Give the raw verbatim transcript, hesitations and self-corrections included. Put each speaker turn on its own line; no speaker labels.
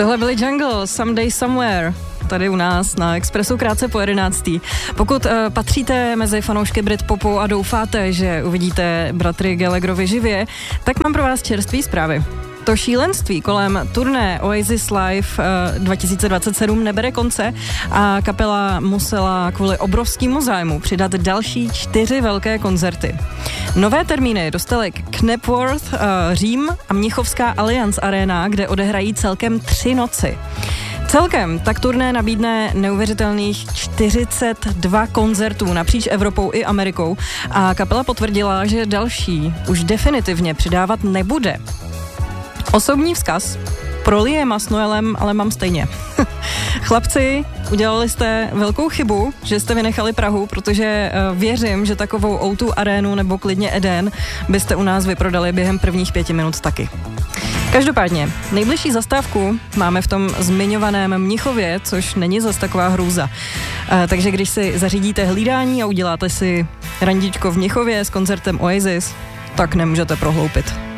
Tohle byly Jungle, Someday Somewhere, tady u nás na Expressu krátce po jedenáctý. Pokud uh, patříte mezi fanoušky Britpopu a doufáte, že uvidíte bratry Gallagherovi živě, tak mám pro vás čerstvé zprávy. To šílenství kolem turné Oasis Live uh, dva tisíce dvacet sedm nebere konce a kapela musela kvůli obrovskému zájmu přidat další čtyři velké koncerty. Nové termíny dostali Knebworth, uh, Řím a Mnichovská Allianz Arena, kde odehrají celkem tři noci. Celkem tak turné nabídne neuvěřitelných čtyřicet dva koncertů napříč Evropou i Amerikou a kapela potvrdila, že další už definitivně přidávat nebude. Osobní vzkaz. Pro Liama s Noelem, ale mám stejně. Chlapci, udělali jste velkou chybu, že jste vynechali Prahu, protože uh, věřím, že takovou ó dva arénu nebo klidně Eden byste u nás vyprodali během prvních pěti minut taky. Každopádně, nejbližší zastávku máme v tom zmiňovaném Mnichově, což není zas taková hrůza. Uh, takže když si zařídíte hlídání a uděláte si randíčko v Mnichově s koncertem Oasis, tak nemůžete prohloupit.